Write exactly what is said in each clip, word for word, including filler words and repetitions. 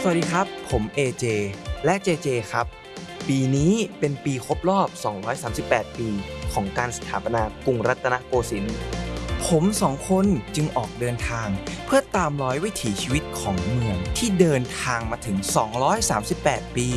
วัสดีครับผม เอ เจ และ เจ เจ ครับปีนี้เป็นปีครบรอบสองร้อยสามสิบแปดปีของการสถาปนากรุงรัตนโกสินทร์ผมสองคนจึงออกเดินทางเพื่อตามรอยวิถีชีวิตของเมืองที่เดินทางมาถึงสองร้อยสามสิบแปดปี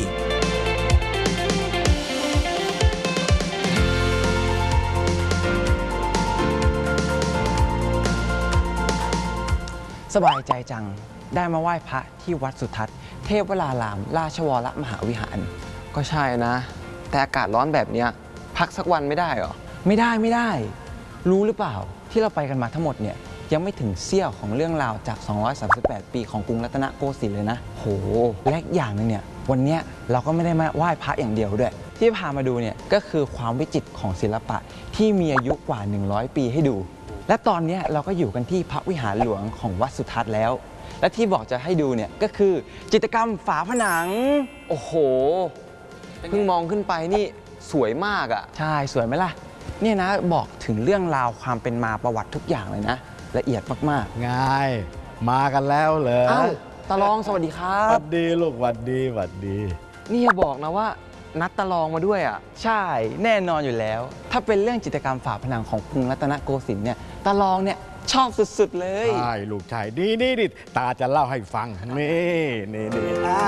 สบายใจจังได้มาไหว้พระที่วัดสุทัศน์เทพวรารามราชวรมหาวิหารก็ใช่นะแต่อากาศร้อนแบบเนี้ยพักสักวันไม่ได้หรอไม่ได้ไม่ได้รู้หรือเปล่าที่เราไปกันมาทั้งหมดเนี่ยยังไม่ถึงเสี้ยวของเรื่องราวจากสองร้อยสามสิบแปดปีของกรุงรัตนโกสินทร์เลยนะโหและอย่างนึงเนี่ยวันเนี้ยเราก็ไม่ได้มาไหว้พระอย่างเดียวด้วยที่พามาดูเนี่ยก็คือความวิจิตรของศิลปะที่มีอายุกว่าหนึ่งร้อยปีให้ดูและตอนนี้เราก็อยู่กันที่พระวิหารหลวงของวัดสุทัศน์แล้วและที่บอกจะให้ดูเนี่ยก็คือจิตรกรรมฝาผนังโอ้โหเพิ่งมองขึ้นไปนี่สวยมากอ่ะใช่สวยไหมล่ะเนี่ยนะบอกถึงเรื่องราวความเป็นมาประวัติทุกอย่างเลยนะละเอียดมากๆง่ายมากันแล้วเหรออ้าวตาลองสวัสดีครับสวัสดีลูกสวัสดีสวัสดีนี่อย่าบอกนะว่านัดตาลองมาด้วยอ่ะใช่แน่นอนอยู่แล้วถ้าเป็นเรื่องจิตรกรรมฝาผนังของกรุงรัตนโกสินทร์เนี่ยตาลองเนี่ยชอบสุดๆเลยใช่ลูกชายดีนี่นี่ตาจะเล่าให้ฟังนี่นี่นี่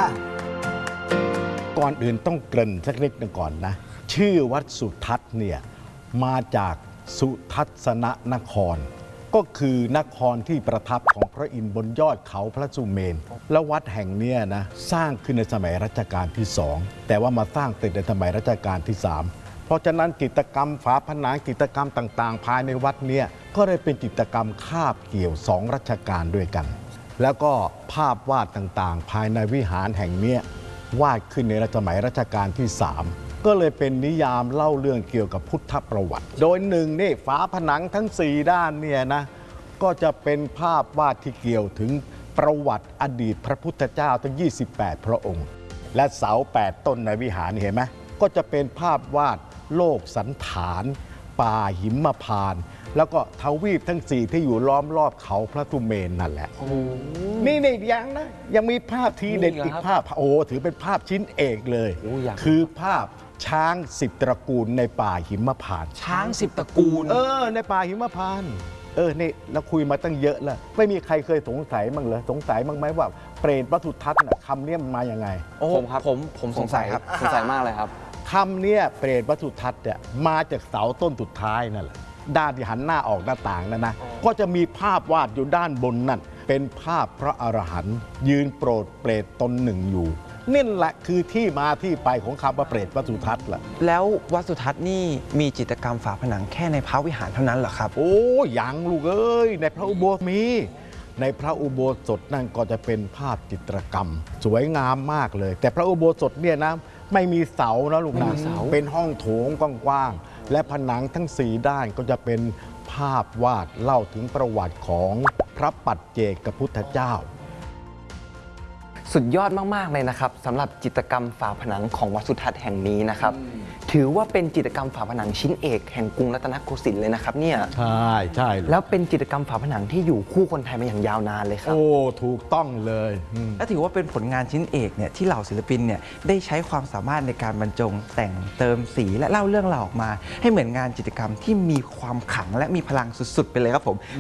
ก่อนอื่นต้องเกริ่นสักนิดหนึ่งก่อนนะชื่อวัดสุทัศน์เนี่ยมาจากสุทัศนนครก็คือนครที่ประทับของพระอินทร์บนยอดเขาพระสุเมนและวัดแห่งนี้นะสร้างขึ้นในสมัยรัชกาลที่สองแต่ว่ามาสร้างติดในสมัยรัชกาลที่สามเพราะฉะนั้นกิจกรรมฝาผนังกิจกรรมต่างๆภายในวัดเนี่ยก็ได้เป็นกิจกรรมคาบเกี่ยวสองรัชกาลด้วยกันแล้วก็ภาพวาดต่างๆภายในวิหารแห่งนี้วาดขึ้นในสมัยรัชกาลที่สามก็เลยเป็นนิยามเล่าเรื่องเกี่ยวกับพุทธประวัติโดยหนึ่งนี่ฝาผนังทั้งสี่ด้านเนี่ยนะก็จะเป็นภาพวาดที่เกี่ยวถึงประวัติอดีตพระพุทธเจ้าทั้งยี่สิบแปดพระองค์และเสาแปดต้นในวิหารเห็นไหมก็จะเป็นภาพวาดโลกสันฐานป่าหิมพานต์แล้วก็ทวีปทั้งสี่ที่อยู่ล้อมรอบเขาพระสุเมนนั่นแหละนี่นี่ยังนะยังมีภาพทีเด็ดอีกภาพโอ้ถือเป็นภาพชิ้นเอกเลยคือภาพช้างสิบตระกูลในป่าหิมพานต์ช้างสิบตระกูลเออในป่าหิมพานต์เออนี่เราคุยมาตั้งเยอะแล้วไม่มีใครเคยสงสัยมั้งเหรอสงสัยมั้งไหมว่าเปรตวัตถุทัศน์น่ะคำนี้มันมาอย่างไงผมครับผมผมสงสัยครับสงสัยมากเลยครับคำนี้เปรตวัตถุทัศน์เนี่ยมาจากเสาต้นสุดท้ายนั่นแหละด้านที่หันหน้าออกหน้าต่างนั่นนะก็จะมีภาพวาดอยู่ด้านบนนั่นเป็นภาพพระอรหันต์ยืนโปรดเปรตตนหนึ่งอยู่นี่แหละคือที่มาที่ไปของคำว่าเปรตวัตถุทัศน์ล่ะแล้ววัดสุทัศน์นี่มีจิตรกรรมฝาผนังแค่ในพระวิหารเท่านั้นเหรอครับโอ้ยังลูกเอ้ยในพระอุโบสถมีในพระอุโบสถนั่นก็จะเป็นภาพจิตรกรรมสวยงามมากเลยแต่พระอุโบสถเนี่ยนะไม่มีเสานะลูกนะเป็นห้องโถงกว้างๆและผนังทั้งสี่ด้านก็จะเป็นภาพวาดเล่าถึงประวัติของพระปัจเจกพุทธเจ้าสุดยอดมากๆเลยนะครับสำหรับจิตรกรรมฝาผนังของวัดสุทัศน์แห่งนี้นะครับถือว่าเป็นจิตรกรรมฝาผนังชิ้นเอกแห่งกรุงรัตนโกสินทร์เลยนะครับเนี่ยใช่ใช่แล้วเป็นจิตรกรรมฝาผนังที่อยู่คู่คนไทยมาอย่างยาวนานเลยครับโอ้ถูกต้องเลยและถือว่าเป็นผลงานชิ้นเอกเนี่ยที่เหล่าศิลปินเนี่ยได้ใช้ความสามารถในการบรรจงแต่งเติมสีและเล่าเรื่องราวออกมาให้เหมือนงานจิตรกรรมที่มีความขลังและมีพลังสุดๆไปเลยครับผม